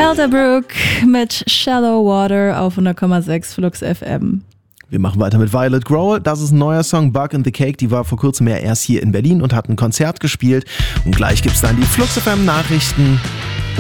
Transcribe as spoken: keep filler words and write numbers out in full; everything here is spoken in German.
Elderbrook mit Shallow Water auf hundert Komma sechs Flux F M. Wir machen weiter mit Violet Grohl. Das ist ein neuer Song, Bug in the Cake. Die war vor kurzem ja erst hier in Berlin und hat ein Konzert gespielt. Und gleich gibt's dann die Flux F M Nachrichten.